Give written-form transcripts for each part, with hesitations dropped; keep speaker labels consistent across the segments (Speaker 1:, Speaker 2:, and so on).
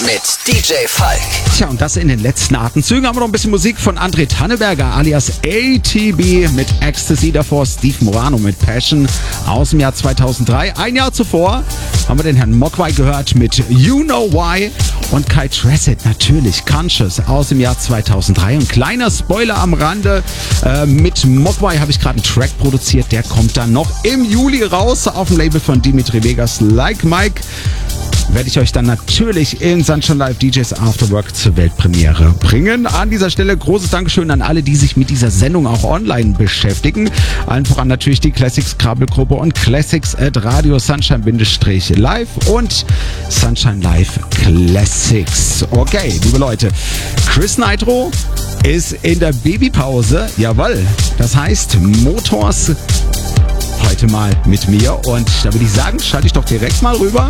Speaker 1: mit DJ Falk.
Speaker 2: Tja, und das in den letzten Atemzügen haben wir noch ein bisschen Musik von André Tanneberger alias ATB mit Ecstasy, davor Steve Morano mit Passion aus dem Jahr 2003. Ein Jahr zuvor haben wir den Herrn Mogwai gehört mit You Know Why und Kai Tressett natürlich Conscious aus dem Jahr 2003. Und kleiner Spoiler am Rande, mit Mogwai habe ich gerade einen Track produziert, der kommt dann noch im Juli raus auf dem Label von Dimitri Vegas, Like Mike. Werde ich euch dann natürlich in Sunshine Live DJs After Work zur Weltpremiere bringen. An dieser Stelle großes Dankeschön an alle, die sich mit dieser Sendung auch online beschäftigen. Allen voran natürlich die Classics Krabbelgruppe und Classics at Radio Sunshine-Live und Sunshine Live Classics. Okay, liebe Leute, Chris Nitro ist in der Babypause. Jawohl, das heißt Motors heute mal mit mir und da würde ich sagen, schalte ich doch direkt mal rüber.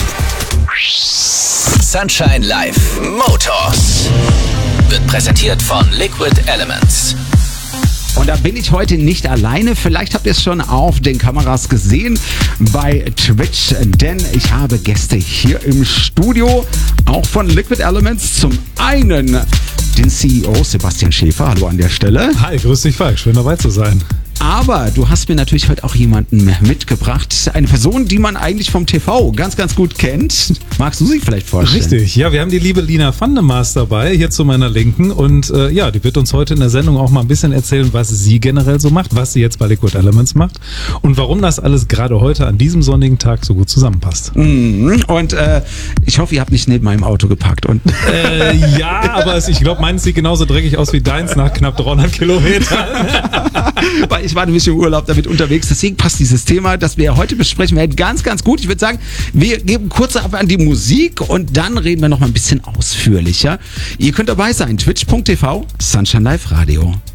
Speaker 1: Sunshine Live Motors wird präsentiert von Liquid Elements.
Speaker 2: Und da bin ich heute nicht alleine. Vielleicht habt ihr es schon auf den Kameras gesehen bei Twitch, denn ich habe Gäste hier im Studio, auch von Liquid Elements. Zum einen den CEO Sebastian Schäfer. Hallo an der Stelle.
Speaker 3: Hi, grüß dich Falk, schön dabei zu sein.
Speaker 2: Aber du hast mir natürlich heute auch jemanden mitgebracht. Eine Person, die man eigentlich vom TV ganz, ganz gut kennt. Magst du sie vielleicht vorstellen?
Speaker 3: Richtig, ja, wir haben die liebe Lina Vandemaas dabei, hier zu meiner Linken. Und ja, die wird uns heute in der Sendung auch mal ein bisschen erzählen, was sie generell so macht, was sie jetzt bei Liquid Elements macht und warum das alles gerade heute an diesem sonnigen Tag so gut zusammenpasst.
Speaker 2: Und ich hoffe, ihr habt nicht neben meinem Auto geparkt. Und
Speaker 3: ja, aber ich glaube, meins sieht genauso dreckig aus wie deins nach knapp 300 Kilometern.
Speaker 2: Weil ich war nämlich im Urlaub damit unterwegs, deswegen passt dieses Thema, das wir heute besprechen werden, ganz, ganz gut. Ich würde sagen, wir geben kurz ab an die Musik und dann reden wir noch mal ein bisschen ausführlicher. Ihr könnt dabei sein, twitch.tv, Sunshine Live Radio.